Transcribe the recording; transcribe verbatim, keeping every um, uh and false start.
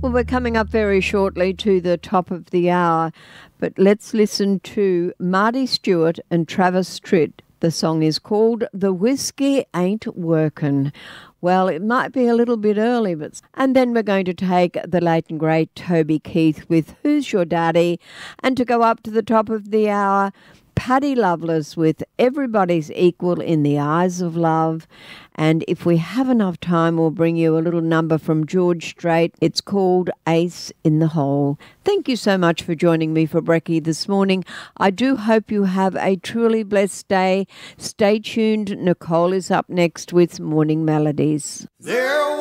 Well, we're coming up very shortly to the top of the hour, but let's listen to Marty Stewart and Travis Tritt. The song is called The Whiskey Ain't Workin'. Well, it might be a little bit early, but... And then we're going to take the late and great Toby Keith with Who's Your Daddy? And to go up to the top of the hour, Paddy Loveless with Everybody's Equal in the Eyes of Love. And if we have enough time, we'll bring you a little number from George Strait. It's called Ace in the Hole. Thank you so much for joining me for Brekkie this morning. I do hope you have a truly blessed day. Stay tuned. Nicole is up next with Morning Melodies. There